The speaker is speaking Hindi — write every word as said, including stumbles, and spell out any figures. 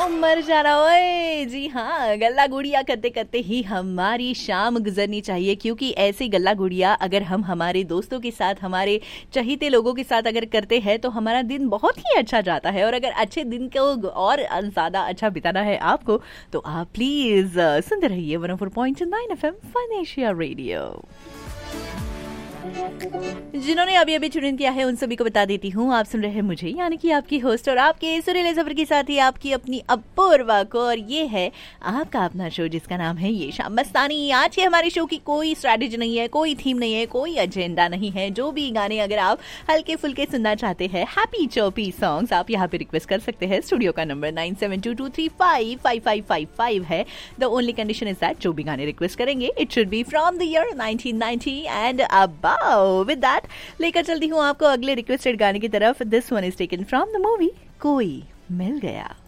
मर जाना ओए। जी हाँ, गल्ला गुड़िया करते करते ही हमारी शाम गुजरनी चाहिए, क्योंकि ऐसी गल्ला गुड़िया अगर हम हमारे दोस्तों के साथ, हमारे चहीते लोगों के साथ अगर करते हैं तो हमारा दिन बहुत ही अच्छा जाता है। और अगर अच्छे दिन को और ज्यादा अच्छा बिताना है आपको, तो आप प्लीज सुनते रहिए one O four point nine F M fun Asia radio. जिन्होंने अभी अभी चुन किया है उन सभी को बता देती हूँ, आप सुन रहे हैं मुझे, यानी कि आपकी होस्ट और आपके सुरीले सफर के साथ ही आपकी अपनी अपूर्वा को। और ये है आपका अपना शो जिसका नाम है ये शाम मस्तानी। आज के हमारे शो की कोई स्ट्रैटेजी नहीं है, कोई थीम नहीं है, कोई एजेंडा नहीं है। जो भी गाने अगर आप हल्के फुल्के सुनना चाहते हैं, हैप्पी चोपी सॉन्ग्स, आप यहाँ पे रिक्वेस्ट कर सकते हैं। स्टूडियो का number nine seven to to three five five five five five है। The only condition is that जो भी गाने रिक्वेस्ट करेंगे it should be from the year nineteen ninety and above. With that लेकर चलती हूँ आपको अगले रिक्वेस्टेड गाने की तरफ। This one is taken from the movie कोई मिल गया।